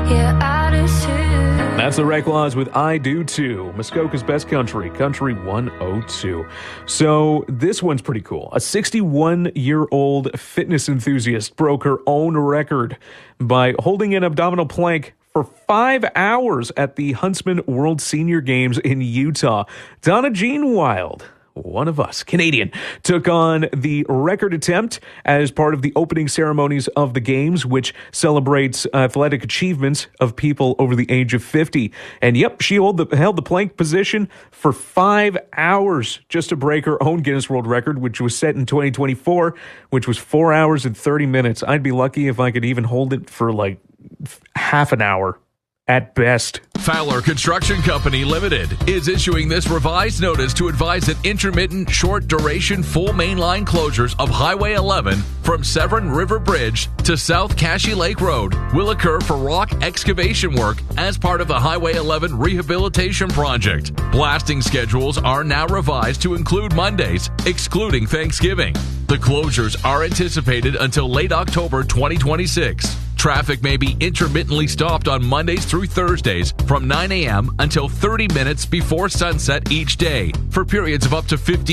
Yeah, I do too. That's the Rayclaws with I Do Too. Muskoka's Best Country, Country 102. So this one's pretty cool. A 61-year-old fitness enthusiast broke her own record by holding an abdominal plank for 5 hours at the Huntsman World Senior Games in Utah. Donna Jean Wild, one of us, Canadian, took on the record attempt as part of the opening ceremonies of the games, which celebrates athletic achievements of people over the age of 50. And yep, she held the plank position for 5 hours just to break her own Guinness World Record, which was set in 2024, which was 4 hours and 30 minutes. I'd be lucky if I could even hold it for like half an hour at best. Fowler Construction Company Limited is issuing this revised notice to advise that intermittent, short-duration, full mainline closures of Highway 11 from Severn River Bridge to South Cashy Lake Road will occur for rock excavation work as part of the Highway 11 rehabilitation project. Blasting schedules are now revised to include Mondays, excluding Thanksgiving. The closures are anticipated until late October 2026. Traffic may be intermittently stopped on Mondays through Thursdays from 9 a.m. until 30 minutes before sunset each day for periods of up to 15